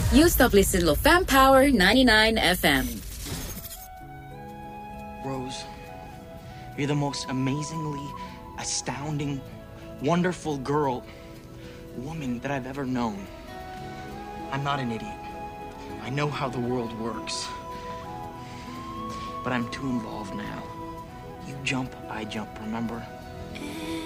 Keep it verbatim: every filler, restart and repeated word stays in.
You stop listening to Fam Power ninety-nine F M. Rose, you're the most amazingly astounding, wonderful girl, woman that I've ever known. I'm not an idiot. I know how the world works. But I'm too involved now. You jump, I jump, remember?